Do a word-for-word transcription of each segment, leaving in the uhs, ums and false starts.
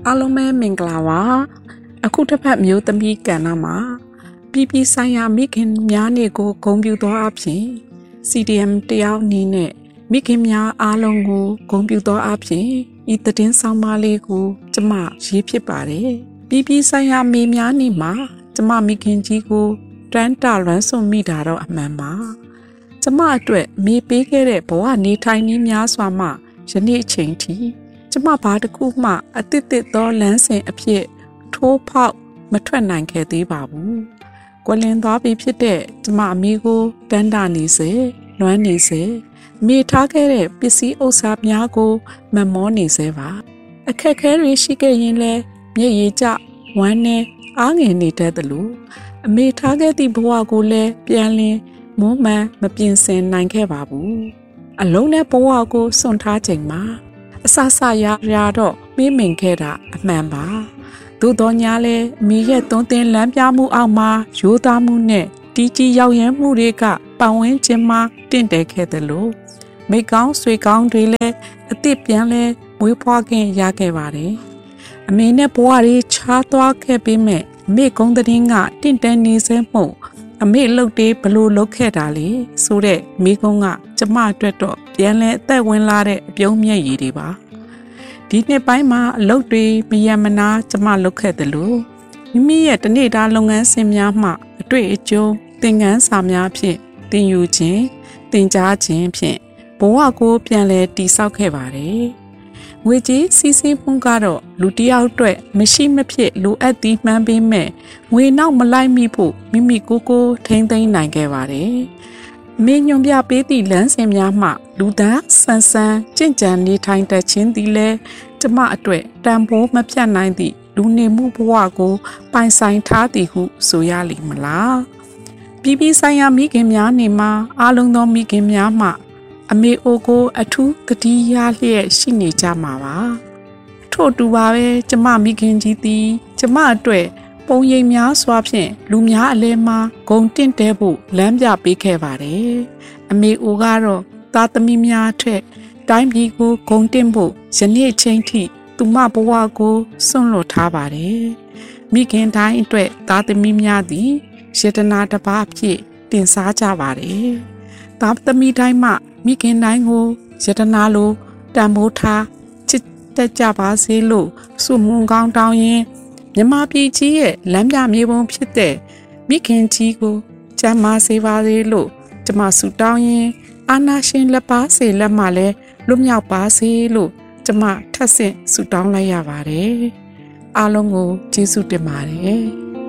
အားလုံးပဲမင်္ဂလာပါအခုတစ်ဖက်မျိုးသမီးကဏ္ဍမှာပြည်ပြည်ဆိုင်ရာမိခင်များနေ့ကိုဂုဏ်ပြုသောအဖြစ် စီ ဒီ အမ် တယောက်အနေနဲ့မိခင်များအားလုံးကိုဂုဏ်ပြုသောအဖြစ်ဤသတင်းဆောင်မလေးကိုကျမရေးဖြစ်ပါတယ်ပြည်ပြည်ဆိုင်ရာမိများနေ့မှာကျမမိခင်ကြီးကိုတန်းတလွမ်းဆုံးမိတာတော့အမှန်ပါကျမအတွက်မိပေးခဲ့တဲ့ဘဝနေထိုင်နည်းများစွာမှယနေ့အချိန်ထိကျမဘာတစ်ခုမှအသစ်သစ်သောလမ်းစဉ်အဖြစ်ထိုးဖောက်မထွက်နိုင်ခဲ့သေးပါဘူး။ကွယ်လွန်သွားပြီဖြစ်တဲ့ကျမအမေကိုတန်းတာနေစေလွမ်းနေစေမိထားခဲ့တဲ့ပစ္စည်းဥစ္စာများကိုမမောနေစေပါအခက်ခဲတွေရှိခဲ့ရင်လည်းမျက်ရည်ကျဝမ်းနဲ့အားငယ်နေတတ်တယ်လို့အမေထားခဲ့သည့်ဘဝကိုလည်းပြန်လည်မွမ်းမံမပြင်ဆင်နိုင်ခဲ့ပါဘူးအလုံးနဲ့ဘဝကိုစွန့်ထားချိန်မှာအဆဆရရတော့မေးမင်ခဲ့တာအမှန်ပါသို့တော်ညာလဲအမိရဲ့သွန်သင်လမ်းပြမှုအောက်မှာရိုးသားမှုနဲ့တီးကြီးရောက်ရမ်းမှုတွေကပတ်ဝန်းကျင်မှာတင့်တယ်ခဲ့တယ်လို့မိကောင်းဆွေကောင်းတွေလည်းအသစ်ပြန်လဲမွေးဖွားခင်ရခဲ့ပါတယ်အမေနဲ့ဘဝတွေခြားသွားခဲ့ပြီးမဲ့မိကုန်းတဲ့င်းကတင့်တယ်နေစေမှုအမေလှုပ်တေးဘလို့လှုပ်ခဲ့တာလေဆိုတဲ့မိကုန်းကကျမအတွက်တော့ပြန်လဲအသက်ဝင်လာတဲ့အပြုံးမျက်ရည်တွေပါဒီနှစ်ပိုင်းမှာအလုပ်တွေမယမနာကျမလုပ်ခဲ့တယ်လို့မိမိရဲ့တနေ့တာလုပ်ငန်းစဉ်များမှအတွေ့အကြုံသင်ခန်းစာများဖြင့်သင်ယူခြင်းသင်ကြားခြင်းဖြင့်ဘဝကိုပြန်လည်တည်ဆောက်ခဲ့ပါတယ်ငွေကြေးစီးဆင်းမှုကတော့လူတစ်ယောက်အတွက်မရှိမဖြစ်လိုအပ်သည်မှန်းပေးမဲ့ငွေနောက်မလိုက်မိဖို့မိမိကိုယ်ကိုထိန်းသိမ်းနိုင်ခဲ့ပါတယ်မင်းညွန်ပြပေးသည့်လမ်းစဉ်များမှလူသားဆန်းဆန်းကြင်ကြံနေထိုင်တတ်ခြင်းသည်လည်းကျမအတွက်တန်ဖိုးမပြတ်နိုင်သည့်လူနေမှုဘဝကိုပိုင်ဆိုင်ထားသည်ဟုဆိုရလိမ့်မလားပြည်ပြည်ဆိုင်ရာမိခင်များနေမှာအားလုံးသောမိခင်များမှအမေအိုကိုအထူးတတိယလျက်ရှိနေကြမှာပါထို့တူပါပဲကျမမိခင်ကြီးသည်ကျမအတွက်ပုံရိပ်များစွာဖြင့်လူများအလဲမှာဂုံတင့်တဲဖို့လမ်းပြပေးခဲ့ပါတယ်အမေအိုကတော့သားသမီးများထက်တိုင်းပြည်ကိုဂုံတင့်ဖို့ယနေ့ချိန်ထိသူမဘဝကိုစွန့်လွတ်ထားပါတယ်မိခင်တိုင်းအတွက်သားသမီးများသည်ယတနာတစ်ပါးအဖြစ်တင်စားကြပါတယ်သားသမီးတိုင်းမှမိခင်တိုင်းကိုယတနာလိုတန်ဖိုးထားချစ်တက်ကြပါစေလို့ဆုမွန်ကောင်းတောင်းရင်မြမပြည်ကြီးရဲ့လမ်းပြမြေပုံဖြစ်တဲ့မိခင်ကြီးကိုကျမ်းမာစေပါစေလို့ကျမဆုတောင်းရင်အာနာရှင်လက်ပါစေလက်မှလည်းလွတ်မြောက်ပါစေလို့ကျမထပ်ဆင့်ဆုတောင်းလိုက်ရပါတယ်အားလုံးကိုကျေးဇူးတင်ပါတယ်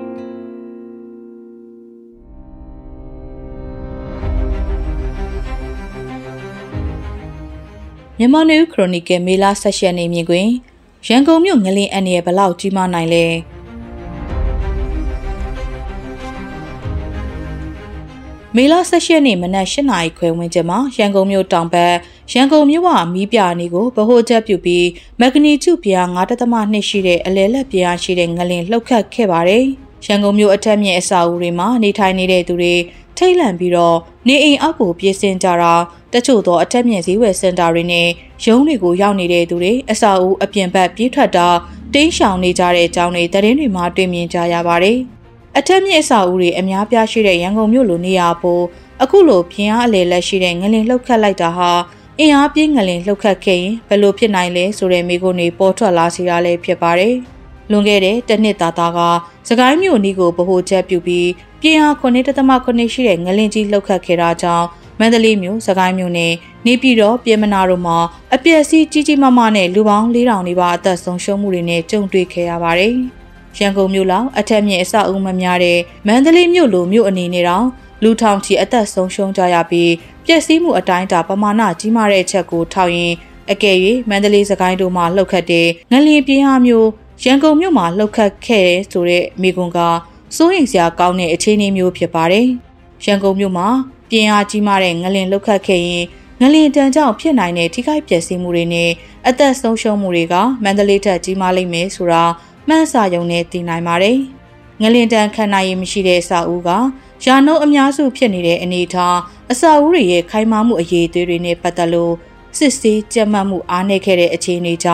မြန်မာနယူးခရိုနီကယ်မေလ၁၈ရက်နေ့မြင်ကွင်းရန်ကုန်မြို့ငလင်းအန်ရဲ့ဘလောက်ကြီးမားနိုင်လဲမေလ၁၈ရက်နေ့မနက်၈နာရီခွဲဝန်းကျင်မှာရန်ကုန်မြို့တောင်ဘက်ရန်ကုန်မြို့ဝမီးပြနေကိုဗဟိုချက်ပြုပြီးမဂနီကျုပြား ၅ဒသမ ၂ ရှိတဲ့အလဲလက်ပြားရှိတဲ့ငလင်လှုပ်ခတ်ခဲ့ပါတယ်ရန်ကုန်မြို့အထက်မြင့်အဆောက်အဦတွေမှာနေထိုင်နေတဲ့သူတွေထိတ်လန့်ပြီးတော့နေအိမ်အောက်ကိုပြေးဆင်းကြတာတချို့သောအထက်မြင့်ဈေးဝယ်စင်တာတွေနဲ့ရုံးတွေကိုရောက်နေတဲ့သူတွေအဆောက်အဦအပြင်ဘက်ပြေးထွက်တာတင်းရှောင်နေကြတဲ့အကြောင်းတွေသတင်းတွေမှာတွေ့မြင်ကြရပါတယ်အထက်မြင့်အဆောက်အဦတွေအများပြားရှိတဲ့ရန်ကုန်မြို့လိုနေရာပေါ်အခုလိုပြင်းအားအလေလက်ရှိတဲ့ငလင်လှုပ်ခတ်လိုက်တာဟာအင်အားပြင်းငလင်လှုပ်ခတ်ခဲ့ရင်ဘယ်လိုဖြစ်နိုင်လဲဆိုတဲ့မိကုန်းတွေပေါ်ထွက်လာစေရလဲဖြစ်ပါတယ်လွန်ခဲ့တဲ့တစ်နှစ်သားသားကစကိုင်းမြို့နီးကိုဗဟိုချက်ပြုပြီးပြင်းအား ၇ဒသမ ၇ ရှိတဲ့ငလင်ကြီးလှုပ်ခတ်ခဲ့တာကြောင့်မန္တလေးမြို့စကိုင်းမြို့နဲ့နေပြည်တော်ပြည်မနာတို့မှာအပျက်စီးကြီးကြီးမားမားနဲ့လူပေါင်း၄ထောင်နီးပါးအသက်ဆုံးရှုံးမှုတွေနဲ့ကြုံတွေ့ခဲ့ရပါတယ်ရန်ကုန်မြို့လောက်အထက်မြင့်အဆောက်အဦမများတဲ့မန္တလေးမြို့လိုမြို့အနေနဲ့တောင်လူထောင်ချီအသက်ဆုံးရှုံးကြရပြီးပျက်စီးမှုအတိုင်းအတာပမာဏကြီးမားတဲ့အချက်ကိုထောက်ရင်အကယ်၍မန္တလေးစကိုင်းတို့မှာလှုပ်ခတ်တဲ့ငလျင်ပြင်းအားမျိုးရန်ကုန်မြို့မှာလှုပ်ခတ်ခဲ့တဲ့ဆိုတဲ့မိကွန်ကစိုးရိမ်စရာကောင်းတဲ့အခြေအနေမျိုးဖြစ်ပါတယ်ရန်ကုန်မြို့မှာပြင်းအားကြီးမားတဲ့ငလျင်လှုပ်ခတ်ခဲ့ရင်ငလျင်တန်ကြောင့်ဖြစ်နိုင်တဲ့ထိခိုက်ပျက်စီးမှုတွေနဲ့အသက်ဆုံးရှုံးမှုတွေကမန္တလေးထက်ကြီးမားလိမ့်မယ်ဆိုတာမှန်းစာရုံနဲ့သိနိုင်ပါတယ်။ငလျင်တန်ခံနိုင်ရမရှိတဲ့အဆောက်အဦကရာနှုန်းအများစုဖြစ်နေတဲ့အနေအထားအဆောက်အဦတွေရဲ့ခိုင်မာမှုအရေးအသွေးတွေနဲ့ပတ်သက်လို့စစ်ဆေးကြက်မှတ်မှုအားနည်းခဲ့တဲ့အခြေအနေကြောင့်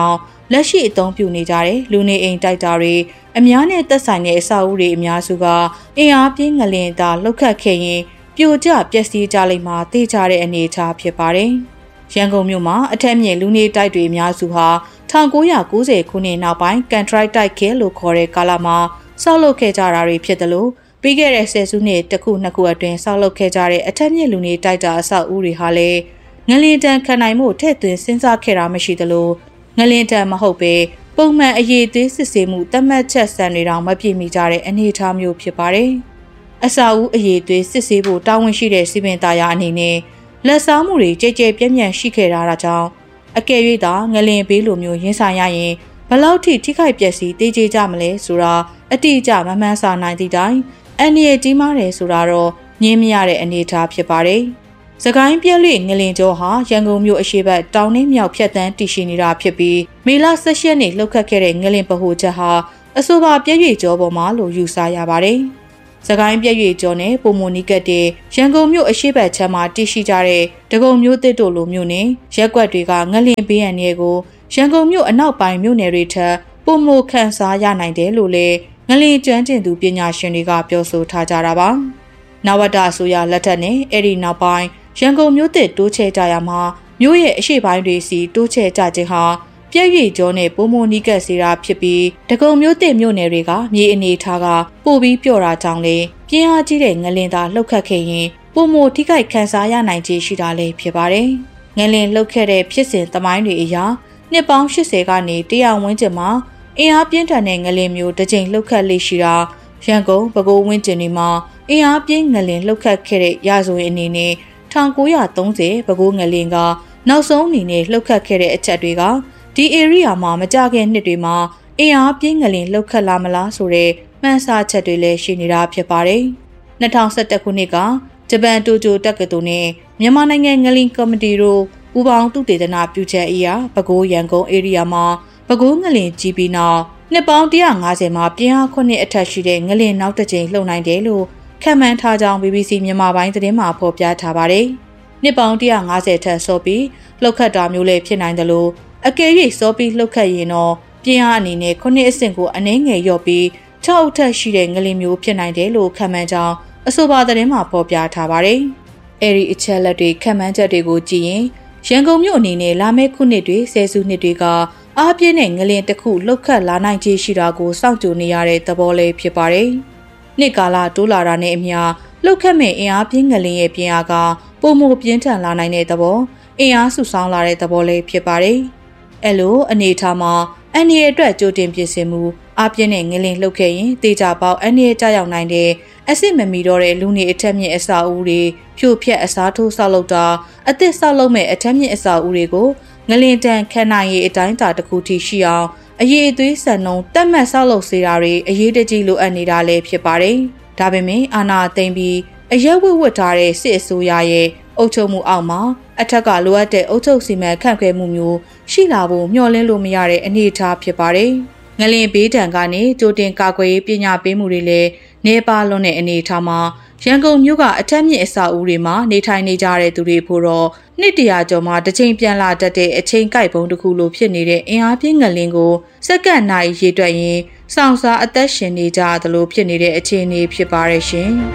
လက်ရှိအသုံးပြုနေကြတဲ့လူနေအိမ်တိုက်တာတွေအများနဲ့သက်ဆိုင်တဲ့အဆောက်အဦတွေအများစုကအင်အားပြင်းငလင်သာလှုပ်ခတ်ခဲ့ရင်ပြိုကျပျက်စီးကြလိမ့်မှာသိကြတဲ့အနေအထားဖြစ်ပါတယ်။ရန်ကုန်မြို့မှာအထက်မြင့်လူနေတိုက်တွေအများစုဟာ၁၉၉၀ခုနှစ်နောက်ပိုင်းကန်ထရိုက်တိုက်ခဲလို့ခေါ်တဲ့ကာလမှာဆောက်လုပ်ခဲ့ကြတာတွေဖြစ်တယ်လို့ပြီးခဲ့တဲ့ဆယ်စုနှစ်တစ်ခုနှစ်ခုအတွင်းဆောက်လုပ်ခဲ့ကြတဲ့အထက်မြင့်လူနေတိုက်တာအဆောက်အဦတွေဟာလည်းငလင်တန်ခံနိုင်မှုထည့်သွင်းစဉ်းစားခဲ့တာမရှိသလိုငလင်တန်မဟုတ်ပဲပုံမှန်အရေးသွေးစစ်ဆေးမှုတတ်မှတ်ချက်စံတွေတောင်မပြည့်မီကြတဲ့အနေအထားမျိုးဖြစ်ပါတယ်။အဆောက်အဦအရေးသွေးစစ်ဆေးဖို့တာဝန်ရှိတဲ့စီမံသားရအနေနဲ့လက်စားမှုတွေကြဲကြဲပြန့်ပြန့်ရှိခဲ့တာကြောင့်အကယ်၍သာငလင်ဘေးလိုမျိုးရင်ဆိုင်ရရင်ဘလောက်ထိထိခိုက်ပျက်စီးတေးကြကြမလဲဆိုတာအတိအကျမမှန်းဆနိုင်သည့်တိုင်အန်ဒီရဲ့ကြီးမားတယ်ဆိုတာတော့ငြင်းမရတဲ့အနေအထားဖြစ်ပါတယ်။စကိုင်းပြက်လွေငလင်ကျော်ဟာရန်ကုန်မြို့အရှေ့ဘက်တောင်နှင်းမြောက်ဖြတ်တန်းတည်ရှိနေတာဖြစ်ပြီးမေလ၁၈ရက်နေ့လှုပ်ခတ်ခဲ့တဲ့ငလင်ပဟိုချက်ဟာအဆိုပါပြက်ရွေကျော်ပေါ်မှာလို့ယူဆရပါတယ်။စကိုင်းပြက်ရွေကျော်နဲ့ပုံမနီကတ်တဲ့ရန်ကုန်မြို့အရှေ့ဘက်ခြမ်းမှာတည်ရှိကြတဲ့ဒဂုံမြို့သစ်တို့လိုမျိုးနဲ့ရက်ကွက်တွေကငလင်ဘေးရန်တွေကိုရန်ကုန်မြို့အနောက်ပိုင်းမြို့နယ်တွေထက်ပုံမခန့်စားရနိုင်တယ်လို့လည်းငလင်ကျွမ်းကျင်သူပညာရှင်တွေကပြောဆိုထားကြတာပါ။နဝတအစိုးရလက်ထက်နဲ့အဲ့ဒီနောက်ပိုင်းရန်ကုန်မြို့သစ်တိုးချဲ့ကြရမှာမြို့ရဲ့အရှိပိုင်းတွေစီတိုးချဲ့ကြခြင်းဟာပြည့်ရည်ကျော်နဲ့ပုံမနီကတ်စီတာဖြစ်ပြီးဒဂုံမြို့သစ်မြို့နယ်တွေကမြေအနေထားကပို့ပြီးပြော့တာကြောင့်လေပြင်းအားကြီးတဲ့ငလင်သာလှုပ်ခတ်ခဲ့ရင်ပုံမထိခိုက်ခံစားရနိုင်ခြေရှိတာလည်းဖြစ်ပါတယ်။ငလင်လှုပ်ခဲ့တဲ့ဖြစ်စဉ်သမိုင်းတွေအရာနှစ်ပေါင်း၈၀ကနေတရာဝန်းကျင်မှာအင်အားပြင်းထန်တဲ့ငလင်မျိုးတစ်ကြိမ်လှုပ်ခတ်လေးရှိတာရန်ကုန်ပဲခူးဝန်းကျင်တွေမှာအင်အားပြင်းငလင်လှုပ်ခတ်ခဲ့တဲ့ရာဇဝင်အနေနဲ့၁၉၃၀ပဲခူးငလင်ကနောက်ဆုံးအနေနဲ့လှုပ်ခတ်ခဲ့တဲ့အချက်တွေကဒီ area မှာမကြခင်နှစ်တွေမှာအင်အားပြင်းငလင်လှုပ်ခတ်လာမလားဆိုတဲ့မှန်းဆချက်တွေလည်းရှိနေတာဖြစ်ပါတယ်။၂၀၁၁ခုနှစ်ကဂျပန်တိုကျိုတက္ကသိုလ်နဲ့မြန်မာနိုင်ငံငလင်ကော်မတီတို့ပူးပေါင်းသုတေသနပြုချက်အရပဲခူးရန်ကုန် area မှာပဲခူးငလင်ကြီးပြီးနောက်နှစ်ပေါင်း၁၅၀မှာပြင်းအားခုနှစ်အထက်ရှိတဲ့ငလင်နောက်တစ်ကြိမ်လှုပ်နိုင်တယ်လို့ခန့်မှန်းထားကြောင်း ဘီ ဘီ စီ မြန်မာပိုင်းသတင်းမှာဖော်ပြထားပါတယ်။နှစ်ပေါင်း၁၅၀ထက်စောပြီးလှုပ်ခတ်တာမျိုးလည်းဖြစ်နိုင်တယ်လို့အကယ်၍စောပြီးလှုပ်ခတ်ရင်တော့ပြင်းအားအနေနဲ့ခုနှစ်အဆင့်ကိုအနည်းငယ်လျော့ပြီး၆အထက်ရှိတဲ့ငလင်မျိုးဖြစ်နိုင်တယ်လို့ခန့်မှန်းကြောင်းအဆိုပါသတင်းမှာဖော်ပြထားပါတယ်။အဲဒီအချက်လက်တွေခန့်မှန်းချက်တွေကိုကြည့်ရင်ရန်ကုန်မြို့အနေနဲ့လာမယ့်ခုနှစ်တွေဆယ်စုနှစ်တွေကအားပြင်းတဲ့ငလင်တစ်ခုလှုပ်ခတ်လာနိုင်ခြေရှိတာကိုစောင့်ကြိုနေရတဲ့သဘောလေးဖြစ်ပါတယ်။နှစ်ကာလတိုးလာတာနဲ့အမျှလှုပ်ခတ်မဲ့အင်အားပြင်းငလင်ရဲ့ပြင်းအားကပုံမပြင်းထန်လာနိုင်တဲ့သဘောအင်အားစုဆောင်းလာတဲ့သဘောလေးဖြစ်ပါတယ်။အဲလိုအနေထားမှာအန်ဒီရဲ့အတွက်ကြိုတင်ပြင်ဆင်မှုအားပြင်းတဲ့ငလင်လှုပ်ခဲ့ရင်တေချာပေါက်အန်ဒီရဲ့ကြောက်ရောက်နိုင်တဲ့အစစ်မမီတော့တဲ့လူနေအထက်မြင့်အစာအုပ်တွေဖြိုဖျက်အစားထိုးဆောက်လုပ်တာအသစ်ဆောက်လုပ်မဲ့အထက်မြင့်အစာအုပ်တွေကိုငလင်တန်ခံနိုင်ရေးအတိုင်းအတာတစ်ခုထိရှိအောင်အရေးအသွေးစံနှုန်းတက်မှတ်ဆောက်လုပ်စေတာတွေအရေးတကြီးလိုအပ်နေတာလည်းဖြစ်ပါတယ်။ဒါပေမဲ့အာဏာသိမ်းပြီးအရက်ဝတ်ဝတ်ထားတဲ့စစ်အစိုးရရဲ့အုပ်ချုပ်မှုအောက်မှာအထက်ကလိုအပ်တဲ့အုပ်ချုပ်စီမံခန့်ခွဲမှုမျိုးရှိလာဖို့မျှော်လင့်လို့မရတဲ့အနေအထားဖြစ်ပါတယ်။ငလင်ဘေးဒဏ်ကနေကြိုတင်ကာကွယ်ရေးပညာပေးမှုတွေလည်းနေပါလွန်တဲ့အနေအထားမှာရန်ကုန်မြို့ကအထက်မြင့်အဆောက်အဦတွေမှာနေထိုင်နေကြတဲ့သူတွေဖို့တော့နှစ်တရာကျော်မှတစ်ချိန်ပြန်လာတတ်တဲ့အချိန်ကိုက်ပုံတစ်ခုလိုဖြစ်နေတဲ့အင်အားပြင်းငလင်ကိုစက္ကန့်နိုင်ရေတွက်ရင်စောင့်စားအသက်ရှင်နေကြသလိုဖြစ်နေတဲ့အခြေအနေဖြစ်ပါရဲ့ရှင်။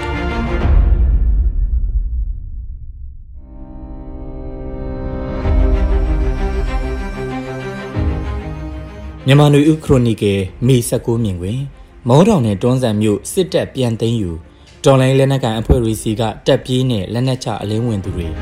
မြန်မာနွေဦးခရိုနီကယ်မေ၁၉မြင်တွင်မောတောင်နဲ့တွန်းဆန်မြို့စစ်တပ်ပြန်သိမ်းယူတော်လိုင်းလက်နက်ကန်အဖွဲ့တွေစီကတက်ပြေးနဲ့လက်နက်ချအလင်းဝင်သူတွေ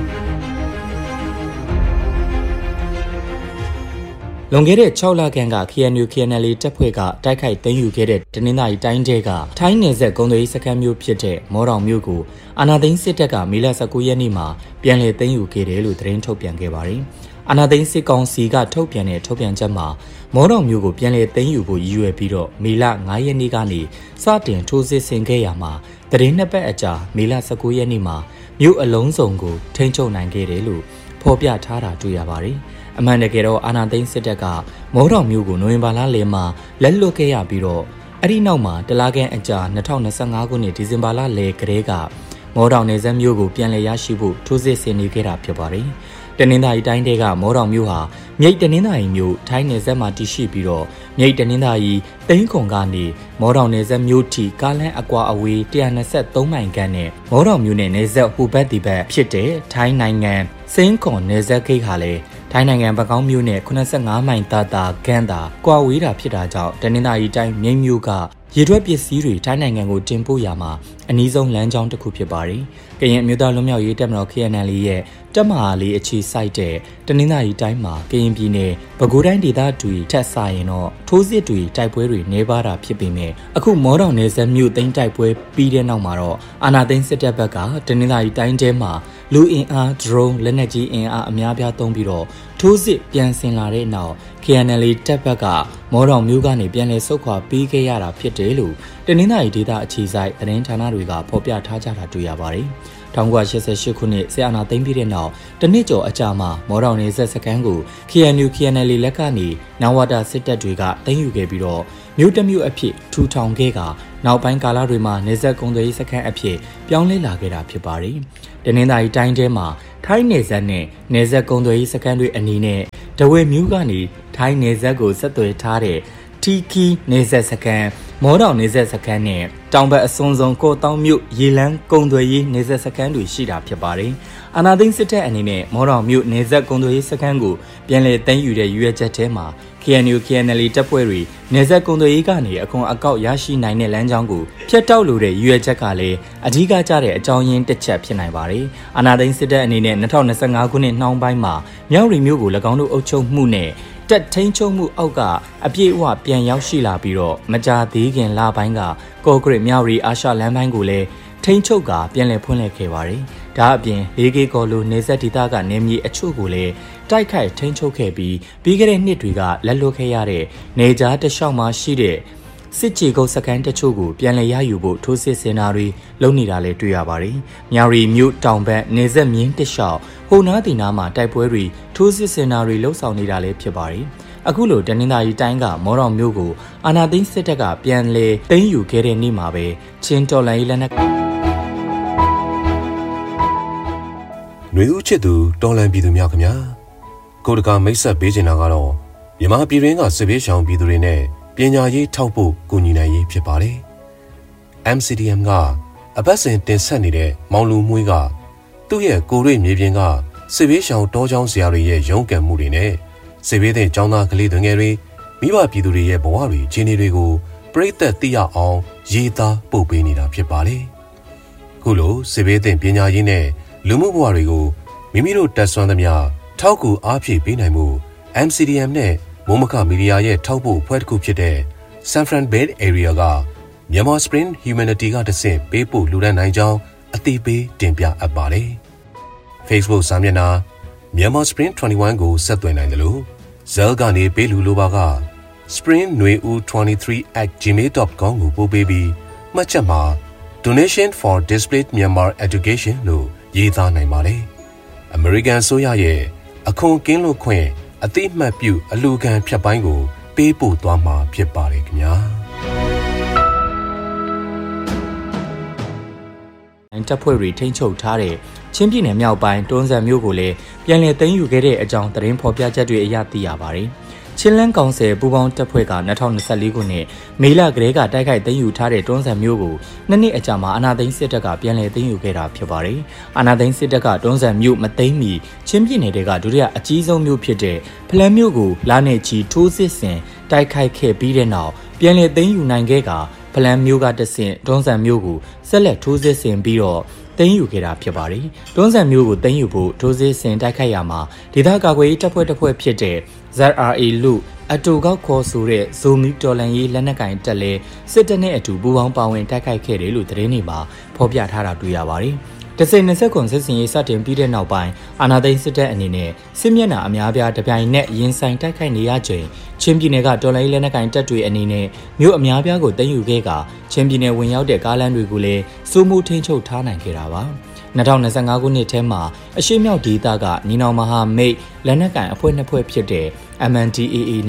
လွန်ခဲ့တဲ့၆လခန့်က ကေ အန် ယူ ကေ အန် အယ်လ် တပ်ဖွဲ့ကတိုက်ခိုက်သိမ်းယူခဲ့တဲ့တနင်္သာရီတိုင်းတဲကထိုင်းနယ်စပ်ကုန်သွယ်ရေးစခန်းမျိုးဖြစ်တဲ့မောတောင်မြို့ကိုအာဏာသိမ်းစစ်တပ်ကမေလ၁၉ရက်နေ့မှာပြန်လည်သိမ်းယူခဲ့တယ်လို့သတင်းထုတ်ပြန်ခဲ့ပါတယ်။အာဏာသိမ်းစစ်ကောင်စီကထုတ်ပြန်တဲ့ထုတ်ပြန်ချက်မှာမောတောင်မြို့ကိုပြန်လည်သိမ်းယူဖို့ရည်ရွယ်ပြီးတော့မေလ၅ရက်နေ့ကနေစတင်ထိုးစစ်ဆင်ခဲ့ရမှာတရင်နှစ်ပတ်အကြာမေလ၁၉ရက်နေ့မှာမြို့အလုံးစုံကိုထိန်းချုပ်နိုင်ခဲ့တယ်လို့ဖော်ပြထားတာတွေ့ရပါတယ်။အမှန်တကယ်တော့အာဏာသိမ်းစစ်တပ်ကမောတောင်မြို့ကိုနိုဝင်ဘာလလယ်မှာလက်လွတ်ခဲ့ရပြီးတော့အဲ့ဒီနောက်မှာတလခန့်အကြာ၂၀၂၅ခုနှစ်ဒီဇင်ဘာလလယ်ကတည်းကမောတောင်နယ်စပ်မြို့ကိုပြန်လည်ရရှိဖို့ထိုးစစ်ဆင်နေခဲ့တာဖြစ်ပါတယ်။တနင်္သာရီတိုင်းတဲကမောတော်မြို့ဟာမြိတ်တနင်္သာရီမြို့ထိုင်းနယ်စပ်မှာတည်ရှိပြီးတော့မြိတ်တနင်္သာရီတိန်းခွန်ကနေမောတော်နယ်စပ်မြို့ထိကားလမ်းအကွာအဝေးone hundred twenty-threeမိုင်ခန့်နဲ့မောတော်မြို့နယ်နယ်စပ်ဟိုဘက်ဒီဘက်ဖြစ်တဲ့ထိုင်းနိုင်ငံစင်းခွန်နယ်စပ်ဂိတ်ဟာလည်းထိုင်းနိုင်ငံဘကောင်းမြို့နယ်eighty-fiveမိုင်တာတာခန့်သာကွာဝေးတာဖြစ်တာကြောင့်တနင်္သာရီတိုင်းမြိတ်မြို့ကရေထွက်ပစ္စည်းတွေထိုင်းနိုင်ငံကိုတင်ပို့ရမှာအနည်းဆုံးလမ်းကြောင်းတစ်ခုဖြစ်ပါတယ်။ကရင်အမျိုးသားလွတ်မြောက်ရေးတပ်မတော် K N L ရဲ့တပ်မဟာလေးအခြေစိုက်တဲ့တနင်္သာရီတိုင်းမှာကရင်ပြည်နယ်ပဲခူးတိုင်းဒေသတွေထက်ဆိုင်ရင်တော့ထိုးစစ်တွေတိုက်ပွဲတွေနေပါတာဖြစ်ပေမဲ့အခုမောတော်နယ်စပ်မြို့သိမ်းတိုက်ပွဲပြီးတဲ့နောက်မှာတော့အာဏာသိမ်းစစ်တပ်ဘက်ကတနင်္သာရီတိုင်းထဲမှာလူအင်အား drone လက်နက်ကြီးအင်အားအများပြားသုံးပြီးတော့ထိုးစစ်ပြန်ဆင်လာတဲ့နောက် K N L တပ်ဘက်ကမောတော်မြို့ကနေပြန်လည်ဆုတ်ခွာပေးခဲ့ရတာဖြစ်တယ်လို့တနင်္သာရီဒေသအခြေစိုက်သတင်းဌာနတွေကဖော်ပြထားကြတာတွေ့ရပါတယ်။nineteen eighty-eightခုနှစ်ဆီအာနာသိမ်းပြီးတဲ့နောက်တနစ်ကျော်အကြာမှာမော်တော်နယ်စပ်စခန်းကို K N U K N L လက်ကနေနဝတာစစ်တပ်တွေကသိမ်းယူခဲ့ပြီးတော့မြို့တမြို့အဖြစ်ထူထောင်ခဲ့ကနောက်ပိုင်းကာလတွေမှာနယ်စပ်ကုန်သွယ်ရေးစခန်းအဖြစ်ပြောင်းလဲလာခဲ့တာဖြစ်ပါတယ်။တနင်္သာရီတိုင်းထဲမှာထိုင်းနယ်စပ်နဲ့နယ်စပ်ကုန်သွယ်ရေးစခန်းတွေအနေနဲ့တဝဲမြို့ကနေထိုင်းနယ်စပ်ကိုဆက်သွယ်ထားတဲ့တီကီနယ်စပ်စခန်းမော်တော်နယ်စပ်စခန်းနဲ့တောင်ဘက်အစွန်ဆုံးကော့တောင်းမြို့ရေလန်းကုန်သွယ်ရေးနယ်စပ်စခန်းတွေရှိတာဖြစ်ပါတယ်။အာနာသိန်းစစ်တပ်အနေနဲ့မော်တော်မြို့နယ်စပ်ကုန်သွယ်ရေးစခန်းကိုပြန်လည်သိမ်းယူတဲ့ရွေးချက်ထဲမှာ K N U K N L တပ်ဖွဲ့တွေနယ်စပ်ကုန်သွယ်ရေးကနေအခွန်အကောက်ရရှိနိုင်တဲ့လမ်းကြောင်းကိုဖျက်တောက်လိုတဲ့ရွေးချက်ကလည်းအဓိကကျတဲ့အကြောင်းရင်းတစ်ချက်ဖြစ်နိုင်ပါတယ်။အာနာသိန်းစစ်တပ်အနေနဲ့twenty twenty-fiveခုနှစ်နှောင်းပိုင်းမှာမြောက်ရီမြို့ကို၎င်းတို့အုပ်ချုပ်မှုနဲ့တက်ထိန်ချုံမှုအောက်ကအပြည့်အဝပြန်ရောက်ရှိလာပြီးတော့မကြာသေးခင်လပိုင်းကကော့ဂရစ်မြောက်ရီအာရှလမ်းပိုင်းကိုလည်းထိန်ချုပ်ကပြန်လည်ဖွင့်လှစ်ခဲ့ပါတယ်။ဒါအပြင်လေးကေကော်လိုနေဆက်ဒေသကနေမြေအချို့ကိုလည်းတိုက်ခိုက်ထိန်ချုပ်ခဲ့ပြီးပြီးခဲ့တဲ့နှစ်တွေကလက်လွတ်ခဲ့ရတဲ့နေကြားတလျှောက်မှာရှိတဲ့စစ်ကြေကုတ်စကန်တချို့ကိုပြန်လည်ရယူဖို့ထိုးစစ်ဆင်တာတွေလုပ်နေတာလည်းတွေ့ရပါတယ်။မြောက်ရီမြို့တောင်ဘက်နေဆက်မြင်းတလျှောက်ဟိုနားတီနာမှာတိုက်ပွဲတွေထိုးစစ်ဆင်တာတွေလှုပ်ဆောင်နေတာလည်းဖြစ်ပါတယ်။အခုလိုတနင်္သာရီတိုင်းကမော်တော်မြို့ကိုအာဏာသိမ်းစစ်တပ်ကပြန်လည်သိမ်းယူခဲ့တဲ့နေ့မှာပဲချင်းတော်လိုင်းလက်နက်ຫນွေဦးချစ်သူတော်လန်ပြည်သူများခင်ဗျာကိုတကာမိတ်ဆက်ပေးချင်တာကတော့မြန်မာပြည်တွင်းကစစ်ဘေးရှောင်ပြည်သူတွေနဲ့ပညာရေးထောက်ဖို့ကူညီနိုင်ရေးဖြစ်ပါတယ် M C D M ကအပတ်စဉ်တင်ဆက်နေတဲ့မောင်လူမွေးကသူ့ရဲ့ကိုရိမြေပြင်ကစစ်ဘေးရှောင်တောကျောင်းဆရာတွေရဲ့ရုန်းကန်မှုတွေနဲ့စစ်ဘေးတဲ့ကျောင်းသားကလေးတွေငယ်တွေမိဘပြည်သူတွေရဲ့ဘဝတွေခြေနေတွေကိုပြိသက်သိရအောင်ရေးသားပို့ပေးနေတာဖြစ်ပါတယ်ခုလိုစစ်ဘေးတဲ့ပညာရေးနဲ့လူမှုဘဝတွေကိုမိမိတို့တက်ဆွမ်းသမျှထောက်ကူအားဖြည့်ပေးနိုင်မှု M C D M နဲ့မိုးမခမီဒီယာရဲ့ထောက်ပို့ဖွဲ့တစ်ခုဖြစ်တဲ့ San Fran Bay Area ကမြန်မာ Spring Humanity ကတဆင့်ပေးပို့လူဒန်းနိုင်ကြောင်းအသိပေးတင်ပြအပ်ပါတယ်။ Facebook စာမျက်နှာမြန်မာ Spring twenty-one ကိုဆက်သွယ်နိုင်တယ်လို့ Zell ကနေပေးလူလိုပါက spring nui u twenty-three at gmail dot com ကိုပို့ပေးပြီးမှတ်ချက်မှာ Donation for Displaced Myanmar Education လို့ရေးသားနိုင်ပါတယ်။ American ဆိုရရဲ့အခွန်ကင်းလွတ်ခွင့်အတိအမှတ်ပြုအလူခံဖြတ်ပိုင်းကိုပေးပို့သွားမှာဖြစ်ပါတယ်ခင်ဗျာတပ်ဖွဲ့တွေထိန်းချုပ်ထားတဲ့ချင်းပြည်နယ်မြောက်ပိုင်းတွန်းဇံမြို့ကိုလည်းပြန်လည်သိမ်းယူခဲ့တဲ့အကြောင်းသတင်းဖော်ပြချက်တွေအရသိရပါတယ်။ချင်းလန်းကောင်ဆယ်ပူးပေါင်းတပ်ဖွဲ့ကtwenty twenty-fourခုနှစ်မေလကလေးကတိုက်ခိုက်သိမ်းယူထားတဲ့တွန်းဇံမြို့ကိုနှစ်နှစ်အကြာမှာအာဏာသိမ်းစစ်တပ်ကပြန်လည်သိမ်းယူခဲ့တာဖြစ်ပါတယ်။အာဏာသိမ်းစစ်တပ်ကတွန်းဇံမြို့မသိမ်းမီချင်းပြည်နယ်တွေကဒုတိယအကြီးဆုံးမြို့ဖြစ်တဲ့ဖလန်းမြို့ကိုလာနေချီထိုးစစ်ဆင်တိုက်ခိုက်ခဲ့ပြီးတဲ့နောက်ပြန်လည်သိမ်းယူနိုင်ခဲ့ကဖလန်းမြို့ကတဆင့်တွန်းဇံမြို့ကိုဆက်လက်ထိုးစစ်ဆင်ပြီးတော့သိမ်းယူခဲ့တာဖြစ်ပါတယ်။တွန်းဇံမြို့ကိုသိမ်းယူဖို့ထိုးစစ်ဆင်တိုက်ခိုက်ရမှာဒေသကာကွယ်ရေးတပ်ဖွဲ့တစ်ဖွဲ့ဖြစ်တဲ့ Z R A လူအတူကောက်ခေါ်ဆိုတဲ့ဇိုမီတော်လန်ရေးလက်နက်ကင်တက်လဲစစ်တပ်နဲ့အတူပူးပေါင်းပါဝင်တိုက်ခိုက်ခဲ့တယ်လို့သတင်းတွေမှာဖော်ပြထားတာတွေ့ရပါတယ်။တစိနှစ်ဆက်ကွန်စစ်စင်ရေးစတင်ပြီးတဲ့နောက်ပိုင်းအာဏာသိမ်းစစ်တပ်အနေနဲ့စစ်မျက်နှာအများပြားတပြိုင်နက်ရင်ဆိုင်တိုက်ခိုက်နေရချိန်ချင်းပြည်နယ်ကတော်လိုင်းလက်နက်ကင်တပ်တွေအနေနဲ့မြို့အများပြားကိုသိမ်းယူခဲ့ကချင်းပြည်နယ်ဝင်ရောက်တဲ့ကားလမ်းတွေကိုလည်းစိုးမိုးထိန်းချုပ်ထားနိုင်ခဲ့တာပါtwenty twenty-fiveခုနှစ်ထဲမှာအရှေ့မြောက်ဒေသကညီနောင်မဟာမိတ်လက်နက်ကင်အဖွဲ့နှစ်ဖွဲ့ဖြစ်တဲ့ M N D A A နဲ့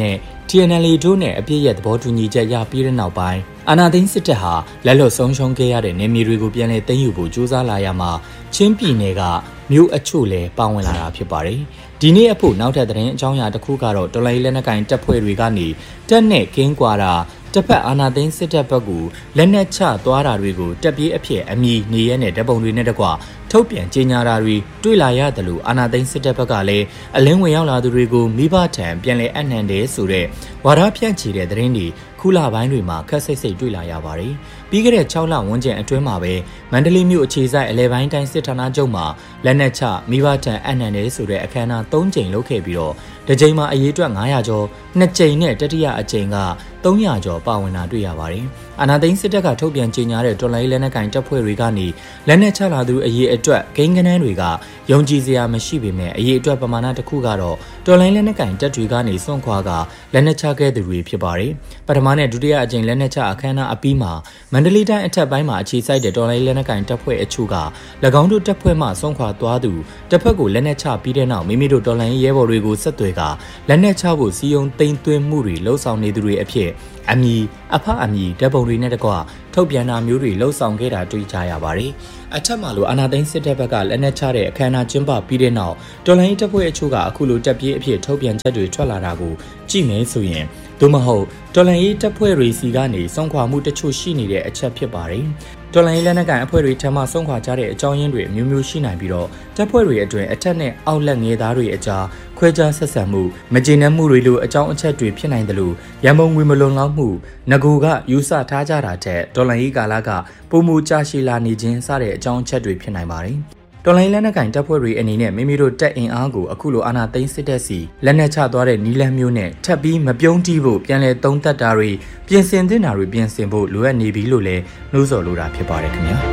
T N L A တို့နဲ့အပြည့်ရဲ့သဘောတူညီချက်ရပြီးတဲ့နောက်ပိုင်းအာဏာသိမ်းစစ်တပ်ဟာလက်လွတ်ဆုံးရှုံးခဲ့ရတဲ့နေမြေတွေကိုပြန်လည်သိမ်းယူဖို့ကြိုးစားလာရမှာချင်းပြည်နယ်ကမြို့အချို့လည်းပါဝင်လာတာဖြစ်ပါတယ်။ဒီနေ့အဖို့နောက်ထပ်သတင်းအကြောင်းအရာတစ်ခုကတော့တော်လိုင်းလက်နက်ကိုင်တပ်ဖွဲ့တွေကနေတက်နဲ့ကင်းကွာတာတစ်ဖက်အာဏာသိမ်းစစ်တပ်ဘက်ကလက်နက်ချသွားတာတွေကိုတပ်ပြေးအဖြစ်အမည်နေရဲနဲ့တပ်ပုံတွေနဲ့တကွထုတ်ပြန်ကြေညာတာတွေတွေ့လာရတယ်လို့အာဏာသိမ်းစစ်တပ်ဘက်ကလည်းအလင်းဝင်ရောက်လာသူတွေကိုမိဘထံပြန်လည်အနှံတယ်ဆိုတဲ့ဝါဒဖြန့်ချီတဲ့သတင်းတွေခုလပိုင်းတွေမှာခက်ဆိတ်ဆိတ်တွေ့လာရပါတယ်။ပြီးခဲ့တဲ့၆လဝန်းကျင်အတွင်းမှာပဲမန္တလေးမြို့အခြေစိုက်အလဲပိုင်းတိုင်းစစ်ဌာနချုပ်မှာလက်နက်ချမိဘထံအနှံတယ်ဆိုတဲ့အခမ်းအနား၃ကြိမ်လုပ်ခဲ့ပြီးတော့တစ်ကြိမ်မှာအရေးအတွက်၅ရာကျော်နှစ်ကြိမ်နဲ့တတိယအကြိမ်က၃ရာကျော်ပါဝင်တာတွေ့ရပါတယ်။အာဏာသိမ်းစစ်တပ်ကထုတ်ပြန်ကြေညာတဲ့တော်လိုင်းလက်နက်ကင်တပ်ဖွဲ့တွေကနေလက်နက်ချလာသူအရေးအတွက်ဂိမ်းကနန်းတွေကယုံကြည်စရာမရှိပေမဲ့အရေးအတွက်ပမာဏတစ်ခုကတော့တော်လိုင်းလက်နက်ကင်တပ်တွေကနေစွန့်ခွာကလက်နက်ချခဲ့သူတွေဖြစ်ပါတယ်။ပထမနဲ့ဒုတိယအကြိမ်လက်နက်ချအခမ်းအနားအပြီးမှာမန္တလေးတိုင်းအထက်ပိုင်းမှာအခြေစိုက်တဲ့တော်လိုင်းလက်နက်ကင်တပ်ဖွဲ့အချို့က၎င်းတို့တပ်ဖွဲ့မှစွန့်ခွာသွားသူတစ်ဖက်ကိုလက်နက်ချပြီးတဲ့နောက်မိမိတို့တော်လိုင်းရဲဘော်တွေကိုဆက်သွယ်ကလက်နက်ချဖို့စီယုံသိမ်းသွင်းမှုတွေလှုံ့ဆော်နေသူတွေအဖြစ်အမည်အဖအမည်တပ်ပုံတွေနဲ့တကွထုတ်ပြန်တာမျိုးတွေလှုံ့ဆော်ခဲ့တာတွေ့ကြရပါတယ်။အထက်မှာလိုအာဏာသိမ်းစစ်တပ်ဘက်ကလက်နက်ချတဲ့အခမ်းအနားကျင်းပပြီးတဲ့နောက်တော်လိုင်းတပ်ဖွဲ့အချို့ကအခုလိုတပ်ပြေးအဖြစ်ထုတ်ပြန်ချက်တွေထွက်လာတာကိုကြည့်မယ်ဆိုရင်သို့မဟုတ်တော်လိုင်းတပ်ဖွဲ့တွေစီကနေစွန့်ခွာမှုတချို့ရှိနေတဲ့အချက်ဖြစ်ပါတယ်။တော်လိုင်းလက်နက်ကန်အဖွဲ့တွေထံမှစွန့်ခွာကြတဲ့အကြောင်းရင်းတွေအမျိုးမျိုးရှိနိုင်ပြီးတော့တပ်ဖွဲ့တွေအတွင်းအထက်နဲ့အောက်လက်ငယ်သားတွေအကြားခွဲခြားဆက်ဆံမှုမကျေနပ်မှုတွေလိုအကြောင်းအချက်တွေဖြစ်နိုင်တယ်လို့ရန်ပုံငွေမလုံလောက်မှုငကူကယူဆထားကြတာတဲ့တော်လိုင်းကာလကပုံမူကြရှိလာနေခြင်းစတဲ့အကြောင်းအချက်တွေဖြစ်နိုင်ပါတယ်။တော်လိုင်းလက်နက်ကင်တပ်ဖွဲ့တွေအနေနဲ့မိမိတို့တပ်အင်အားကိုအခုလိုအာဏာသိမ်းစစ်တပ်စီလက်နက်ချသွားတဲ့နီလန်းမျိုးနဲ့ထပ်ပြီးမပြုံးတီးဖို့ပြန်လည်သုံးသပ်တာတွေပြင်ဆင်သင့်တာတွေပြင်ဆင်ဖို့လိုအပ်နေပြီလို့လည်းနှိုးဆော်လိုတာဖြစ်ပါတယ်ခင်ဗျာ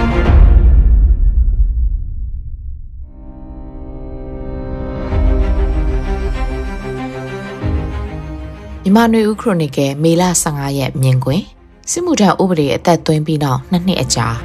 မြန်မာနွေဦးခရိုနီကယ်မေလ၁၅ရက်မြင်ကွင်းစစ်မှုထမ်းဥပဒေအသက်သွင်းပြီးနောက်နှစ်နှစ်အကြာ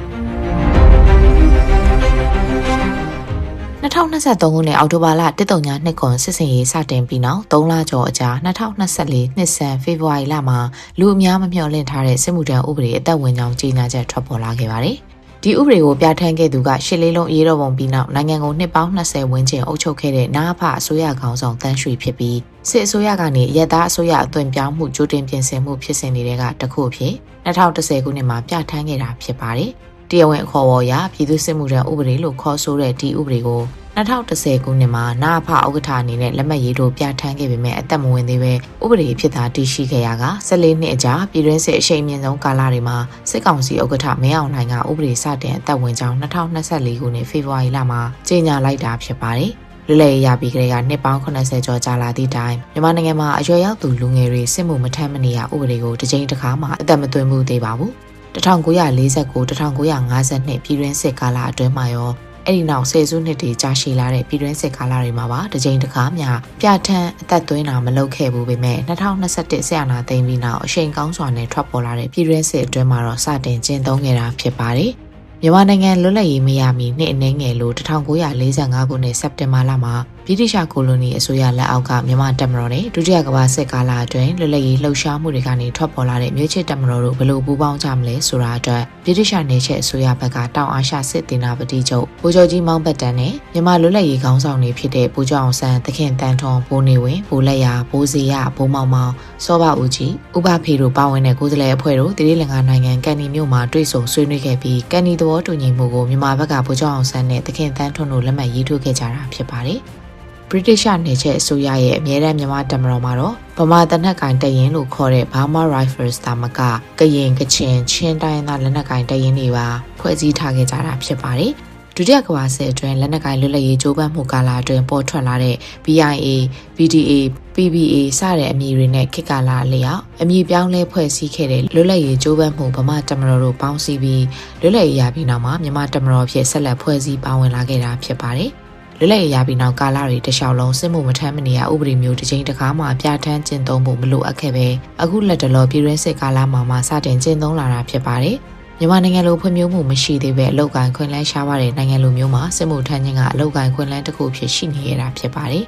၂၀၂၃ခုနှစ်အောက်တိုဘာလတစ်တုံညာနှစ်ခွန်စစ်စင်ရေးစတင်ပြီးနောက်၃လကျော်အကြာ၂၀၂၄နှစ်ဆန်းဖေဖော်ဝါရီလမှာလူအများမမျှော်လင့်ထားတဲ့စစ်မှုထမ်းဥပဒေအသက်ဝင်ကြောင်းကြေညာချက်ထွက်ပေါ်လာခဲ့ပါတယ်။ဒီဥပဒေကိုပြဋ္ဌာန်းခဲ့သူကရှစ်လေးလုံးအရေးတော်ပုံပြီးနောက်နိုင်ငံကိုနှစ်ပေါင်း၂၀ဝန်းကျင်အုပ်ချုပ်ခဲ့တဲ့နာဖအစိုးရခေါင်းဆောင်တန်းရွှေဖြစ်ပြီးစစ်အစိုးရကနေရက်သားအစိုးရအသွင်ပြောင်းမှုကြိုတင်ပြင်ဆင်မှုဖြစ်စဉ်တွေကတခုအဖြစ်၂၀၁၀ခုနှစ်မှာပြဋ္ဌာန်းခဲ့တာဖြစ်ပါတယ်။တရားဝင်အခေါ်အဝေါ်အရပြည်သူ့စစ်မှုထမ်းဥပဒေလို့ခေါ်ဆိုတဲ့ဒီဥပဒေကို၂၀၁၀ခုနှစ်မှာနာဖဥက္ကဋ္ဌအနေနဲ့လက်မှတ်ရေးထိုးပြဋ္ဌာန်းခဲ့ပေမဲ့အသက်မဝင်သေးပဲဥပဒေဖြစ်တာတည်ရှိခဲ့ရက၁၄နှစ်အကြာပြည်တွင်းစစ်အရှိန်မြင့်ဆုံးကာလတွေမှာစစ်ကောင်စီဥက္ကဋ္ဌမင်းအောင်လှိုင်ကဥပဒေစတင်အသက်ဝင်ကြောင်း၂၀၂၄ခုနှစ်ဖေဖော်ဝါရီလမှာကြေညာလိုက်တာဖြစ်ပါတယ်။လွတ်လပ်ရေးရပြီးကလေးကနှစ်ပေါင်း၇၀ကျော်ကြာလာသည့်တိုင်မြန်မာနိုင်ငံမှာအရွယ်ရောက်သူလူငယ်တွေစစ်မှုမထမ်းမနေရဥပဒေကိုတစ်ကြိမ်တစ်ခါမှအသက်မသွင်းမှုသေးပါဘူး။၁၉၄၉-၁၉၅၂ပြည်တွင်းစစ်ကာလအတွင်းမှာရောအဲ့ဒီနောက်ဆယ်စုနှစ်တွေကြာရှည်လာတဲ့ပြည်တွင်းစစ်ကာလတွေမှာပါတစ်ကြိမ်တစ်ခါမျှပြဋ္ဌာန်းအသက်သွင်းတာမလုပ်ခဲ့ဘူးပေမဲ့၂၀၂၁ဆက်အာဏာသိမ်းပြီးနောက်အရှိန်ကောင်းစွာနဲ့ထွက်ပေါ်လာတဲ့ပြည်တွင်းစစ်အတွင်းမှာတော့စတင်ကျင့်သုံးခဲ့တာဖြစ်ပါတယ်။မြန်မာနိုင်ငံလွတ်လပ်ရေးမရမီနှစ်အနည်းငယ်လို့၁၉၄၅ခုနှစ်စက်တင်ဘာလမှာဗြိတိရှကိုလိုနီအစိုးရလက်အောက်ကမြန်မာတပ်မတော်နဲ့ဒုတိယကမ္ဘာစစ်ကာလအတွင်းလွတ်လပ်ရေးလှုပ်ရှားမှုတွေကနေထွက်ပေါ်လာတဲ့မြို့ချစ်တပ်မတော်တို့ဘယ်လိုပူးပေါင်းကြမလဲဆိုတာအတွက်ဗြိတိရှနေချက်အစိုးရဘက်ကတောင်အာရှစစ်တေနာပတိချုပ်ဗိုလ်ချုပ်ကြီးမောင်ပတ်တန်နဲ့မြန်မာလွတ်လပ်ရေးခေါင်းဆောင်တွေဖြစ်တဲ့ဗိုလ်ချုပ်အောင်ဆန်းသခင်တန်ထွန်ဘိုးနေဝင်းဗိုလ်လက်ရာဘိုးစီရဘိုးမောင်မောင်စောဘဦးကြီးဥပဖေတို့ပါဝင်တဲ့ကိုယ်စားလှယ်အဖွဲ့တို့တိရိလင်္ကာနိုင်ငံကန်နီမြို့မှာတွေ့ဆုံဆွေးနွေးခဲ့ပြီးကန်နီသဘောတူညီမှုကိုမြန်မာဘက်ကဗိုလ်ချုပ်အောင်ဆန်းနဲ့သခင်တန်ထွန်တို့လက်မှတ်ရေးထိုးခဲ့ကြတာဖြစ်ပါတယ်။ British နေချက်အစိုးရရဲ့အမြဲတမ်းမြန်မာတပ်မတော်မှာတော့ဗမာတနက်ကိုင်တပ်ရင်းလို့ခေါ်တဲ့ Burma Rifles တာမကကရင်ကချင်ချင်းတိုင်းသားလက်နက်ကိုင်တပ်ရင်းတွေပါဖွဲ့စည်းထားခဲ့ကြတာဖြစ်ပါတယ်။ဒုတိယကမ္ဘာစစ်အတွင်းလက်နက်ကိုင်လွတ်လပ်ရေးကြိုးပမ်းမှုကာလအတွင်းပေါ်ထွက်လာတဲ့ B I A, B D A, P B A စတဲ့အမည်တွေနဲ့ခေတ်ကာလအလျောက်အမည်ပြောင်းလဲဖွဲ့စည်းခဲ့တဲ့လွတ်လပ်ရေးကြိုးပမ်းမှုဗမာတပ်မတော်တို့ပေါင်းစည်းပြီးလွတ်လပ်ရေးရပြီးနောက်မှာမြန်မာတပ်မတော်ဖြစ်ဆက်လက်ဖွဲ့စည်းပါဝင်လာခဲ့တာဖြစ်ပါတယ်။လွတ်လပ်ရေးရပြီးနောက်ကာလတွေတလျှောက်လုံးစစ်မှုမထမ်းမနေရဥပဒေမျိုးတစ်ချိန်တစ်ခါမှပြဋ္ဌာန်းကျင့်သုံးဖို့မလိုအပ်ခဲ့ပဲအခုလက်တလောပြည်တွင်းစစ်ကာလမှာမှစတင်ကျင့်သုံးလာတာဖြစ်ပါတယ်။မြန်မာနိုင်ငံလိုဖွံ့ဖြိုးမှုမရှိသေးပဲအလောက်ကိုင်းခွင့်လန်းရှားပါတဲ့နိုင်ငံလိုမျိုးမှာစစ်မှုထမ်းခြင်းကအလောက်ကိုင်းခွင့်လန်းတစ်ခုဖြစ်ရှိနေရတာဖြစ်ပါတယ်။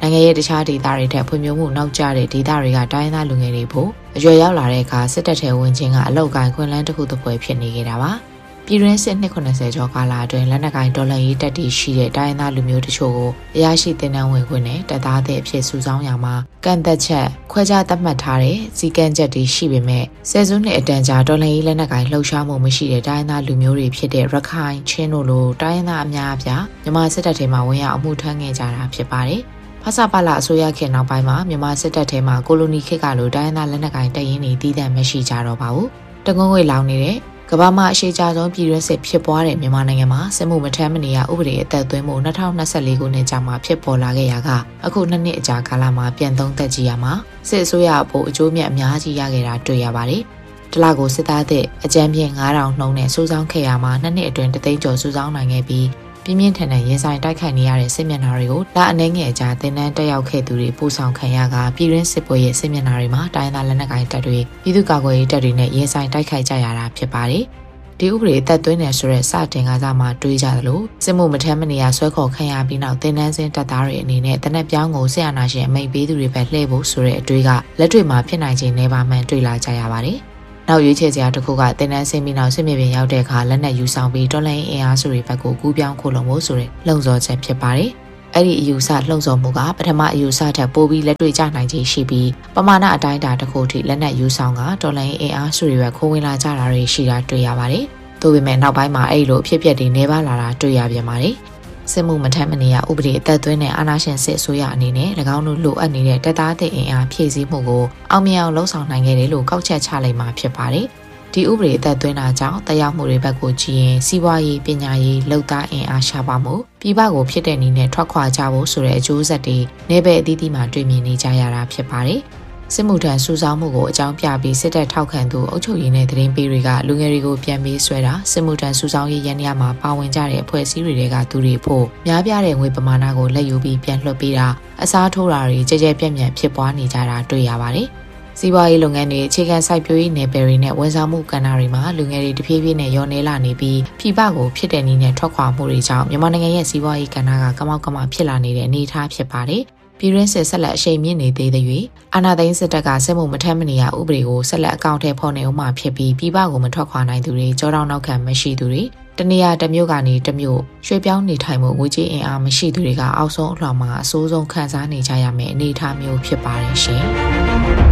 နိုင်ငံရဲ့တခြားဒေသတွေထက်ဖွံ့ဖြိုးမှုနောက်ကျတဲ့ဒေသတွေကတိုင်းသားလူငယ်တွေဖို့အရွယ်ရောက်လာတဲ့အခါစစ်တပ်ထဲဝင်ခြင်းကအလောက်ကိုင်းခွင့်လန်းတစ်ခုတစ်ပွဲဖြစ်နေခဲ့တာပါပြည်တွင်းစစ်နှစ်၇၀ကျော်ကာလအတွင်းလက်နက်ကိုင်ဒေါ်လာရေးတက်တီရှိတဲ့တိုင်းသားလူမျိုးတချို့ကိုအရာရှိတင်နန်းဝင်ခွင့်နဲ့တပ်သားတဲ့အဖြစ်စုဆောင်းရာမှာကန့်သက်ချက်ခွဲခြားသတ်မှတ်ထားတဲ့စီကံချက်တွေရှိပေမဲ့ဆယ်စုနှစ်အတန်ကြာဒေါ်လာရေးလက်နက်ကိုင်လှုပ်ရှားမှုမရှိတဲ့တိုင်းသားလူမျိုးတွေဖြစ်တဲ့ရခိုင်ချင်းတို့လိုတိုင်းသားအများအပြားမြန်မာစစ်တပ်ထဲမှာဝင်ရောက်အမှုထမ်းခဲ့ကြတာဖြစ်ပါတယ်ဖဆပလာအစိုးရခေတ်နောက်ပိုင်းမှာမြန်မာစစ်တပ်ထဲမှာကိုလိုနီခေတ်ကလိုတိုင်းသားလက်နက်ကိုင်တပ်ရင်းတွေတည်တံ့မရှိကြတော့ပါဘူးတကုံးငွေလောင်နေတဲ့ကမ္ဘာမှာအရှိကြဆုံးပြည်တွင်းစစ်ဖြစ်ပွားတဲ့မြန်မာနိုင်ငံမှာစစ်မှုမထမ်းမနေရဥပဒေအသက်သွင်းမှု၂၀၂၄ခုနှစ်ကြာမှဖြစ်ပေါ်လာခဲ့ရာကအခုနှစ်နှစ်အကြာကာလမှာပြန်သုံးသက်ကြည့်ရမှာစစ်အစိုးရအဖို့အကျိုးမြတ်အများကြီးရခဲ့တာတွေ့ရပါတယ်။တလကိုစစ်သားတဲ့အကြမ်းဖျင်း၅ထောင်နှုန်းနဲ့စုဆောင်းခဲ့ရမှာနှစ်နှစ်အတွင်းတသိန်းကျော်စုဆောင်းနိုင်ခဲ့ပြီးပြင်းပြင်းထန်ထန်ရင်ဆိုင်တိုက်ခိုက်နေရတဲ့စစ်မျက်နှာတွေကိုလအနေငယ်အကြာတင်နန်းတက်ရောက်ခဲ့သူတွေပို့ဆောင်ခံရကပြည်တွင်းစစ်ပွဲရဲ့စစ်မျက်နှာတွေမှာတိုင်းသားလက်နက်ကိုင်တပ်တွေပြည်သူ့ကာကွယ်ရေးတပ်တွေနဲ့ရင်ဆိုင်တိုက်ခိုက်ကြရတာဖြစ်ပါတယ်။ဒီဥပဒေအသက်သွင်းနေဆိုတဲ့စတင်ကစားမှာတွေးကြသလိုစစ်မှုမထမ်းမနေရဆွဲခေါ်ခံရပြီးနောက်တင်နန်းစင်းတပ်သားတွေအနေနဲ့တနက်ပြောင်းကိုဆရာနာရှင်အမိန့်ပေးသူတွေပဲလှည့်ဖို့ဆိုတဲ့အတွေးကလက်တွေ့မှာဖြစ်နိုင်ခြင်းနေပါမှန်တွေ့လာကြရပါတယ်။နောက်ရွေးချယ်စရာတစ်ခုကတင်နန်းစင်းပြီးနောက်စစ်မြေပြင်ရောက်တဲ့အခါလက်နက်ယူဆောင်ပြီးတော်လိုင်းအင်အားစုတွေဘက်ကိုကူးပြောင်းခိုလုံဖို့ဆိုတဲ့လှုံ့ဆော်ချက်ဖြစ်ပါတယ်။အဲ့ဒီအယူဆလှုံ့ဆော်မှုကပထမအယူဆထက်ပိုပြီးလက်တွေ့ကျနိုင်ခြင်းရှိပြီးပမာဏအတိုင်းအတာတစ်ခုထိလက်နက်ယူဆောင်ကတော်လိုင်းအင်အားစုတွေဘက်ခိုးဝင်လာကြတာတွေရှိတာတွေ့ရပါတယ်။သို့ပေမဲ့နောက်ပိုင်းမှာအဲ့လိုအဖြစ်အပျက်တွေနေပါလာတာတွေ့ရပြန်ပါတယ်။စစ်မှုမထမ်းမနေရဥပဒေအသက်သွင်းတဲ့အာဏာရှင်စစ်အစိုးရအနေနဲ့၎င်းတို့လိုအပ်နေတဲ့တပ်သားတဲ့အင်အားဖြည့်ဆည်းမှုကိုအောင်မြင်အောင်လှုံ့ဆော်နိုင်ခဲ့တယ်လို့ကောက်ချက်ချလိုက်မှာဖြစ်ပါတယ်။ဒီဥပဒေအသက်သွင်းတာကြောင့်တရားမှုတွေဘက်ကိုကြည့်ရင်စီးပွားရေးပညာရေးလုပ်သားအင်အားရှားပါမှုပြည်ပကိုဖြစ်တဲ့နည်းနဲ့ထွက်ခွာကြဖို့ဆိုတဲ့အကျိုးဆက်တွေနေပယ်အသီးသီးမှာတွေ့မြင်နေကြရတာဖြစ်ပါတယ်။စစ်မှုထမ်းစုဆောင်းမှုကိုအကြောင်းပြပြီးစစ်တပ်ထောက်ခံသူအုပ်ချုပ်ရေးနဲ့သတင်းပေးတွေကလူငယ်တွေကိုပြန်ပေးဆွဲတာစစ်မှုထမ်းစုဆောင်းရေးရန်ရမှာပါဝင်ကြတဲ့အဖွဲ့အစည်းတွေကသူတွေဖို့များပြားတဲ့ငွေပမာဏကိုလက်ယူပြီးပြန်လွှတ်ပေးတာအစားထိုးတာတွေကြဲကြဲပြန့်ပြန့်ဖြစ်ပွားနေကြတာတွေ့ရပါတယ်။စီးပွားရေးလုပ်ငန်းတွေအခြေခံစိုက်ပျိုးရေးနယ်ပယ်တွေနဲ့ဝန်ဆောင်မှုကဏ္ဍတွေမှာလူငယ်တွေတဖြည်းဖြည်းနဲ့ရောနေလာနေပြီးပြည်ပကိုဖြစ်တဲ့နည်းနဲ့ထွက်ခွာမှုတွေကြောင့်မြန်မာနိုင်ငံရဲ့စီးပွားရေးကဏ္ဍကကမောက်ကမဖြစ်လာနေတဲ့အနေအထားဖြစ်ပါတယ်။ပြည်တွင်းစစ်ဆက်လက်အရှိန်မြင့်နေသေးတဲ့၍အာဏာသိမ်းစစ်တပ်ကစစ်မှုမထမ်းမနေရဥပဒေကိုဆက်လက်အကောင့်ထဲဖော်နေအောင်မှဖြစ်ပြီးပြည်ပကိုမထွက်ခွာနိုင်သူတွေကြောတောင်နောက်ခံမရှိသူတွေတနေရာတစ်မျိုးကနေတစ်မျိုးရွှေ့ပြောင်းနေထိုင်မှုငွေကြေးအင်အားမရှိသူတွေကအောက်ဆုံးအလှော်မှာအဆိုးဆုံးခံစားနေကြရမယ့်အနေအထားမျိုးဖြစ်ပါတယ်ရှင်။